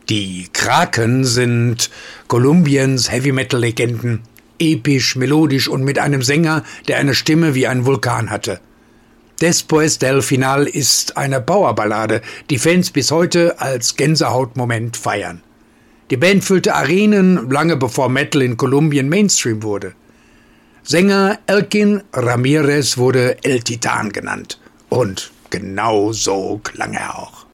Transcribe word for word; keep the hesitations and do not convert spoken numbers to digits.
Die Kraken sind Kolumbiens Heavy-Metal-Legenden, episch, melodisch und mit einem Sänger, der eine Stimme wie ein Vulkan hatte. Después del Final ist eine Powerballade, die Fans bis heute als Gänsehautmoment feiern. Die Band füllte Arenen, lange bevor Metal in Kolumbien Mainstream wurde. Sänger Elkin Ramirez wurde El Titan genannt. Und genau so klang er auch.